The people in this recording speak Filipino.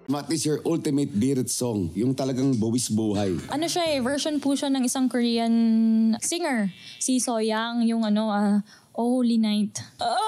What is your ultimate bearded song? Yung talagang buwis buhay. Ano siya version po siya ng isang Korean singer. Si Soyang, yung Oh Holy Night.